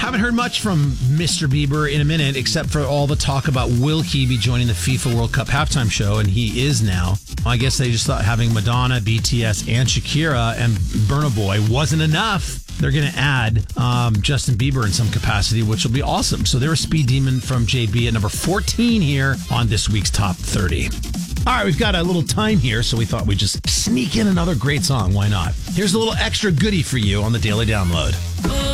Haven't heard much from Mr. Bieber in a minute, except for all the talk about will he be joining the FIFA World Cup halftime show, and he is now. I guess they just thought having Madonna, BTS, and Shakira and Burna Boy wasn't enough. They're going to add Justin Bieber in some capacity, which will be awesome. So they're a speed demon from JB at number 14 here on this week's Top 30. All right, we've got a little time here, so we thought we'd just sneak in another great song. Why not? Here's a little extra goodie for you on the Daily Download.